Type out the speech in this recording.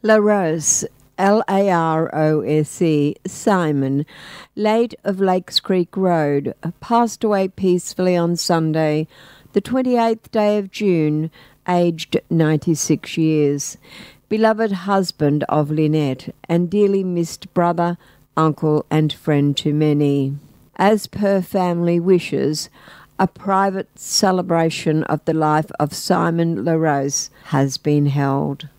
LaRose, Larose, Simon, late of Lakes Creek Road, passed away peacefully on Sunday, the 28th day of June, aged 96 years. Beloved husband of Lynette, and dearly missed brother, uncle, and friend to many. As per family wishes, a private celebration of the life of Simon LaRose has been held.